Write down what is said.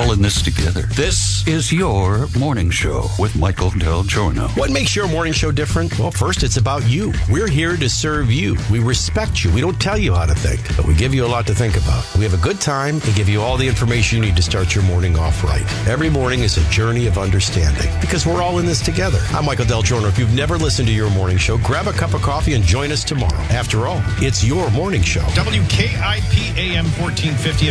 all in this together. This is your morning show with Michael Del Giorno. What makes your morning show different? Well, first, it's about you. We're here to serve you. We respect you. We don't tell you how to think, but we give you a lot to think about. We have a good time and give you all the information you need to start your morning off right. Every morning is a journey of understanding because we're all in this together. I'm Michael Del Giorno. If you've never listened to your morning show, grab a cup of coffee and join us tomorrow. After all, it's your morning show. WKIP AM 1450.